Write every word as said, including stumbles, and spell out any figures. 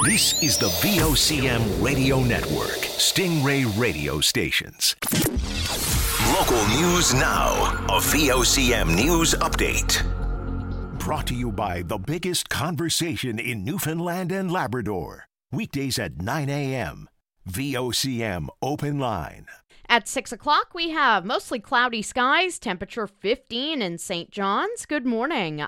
This is the V O C M Radio Network, Stingray Radio Stations. Local news now, a V O C M News Update. Brought to you by the biggest conversation in Newfoundland and Labrador. Weekdays at nine a.m. V O C M Open Line. At six o'clock, we have mostly cloudy skies, temperature fifteen in Saint John's. Good morning.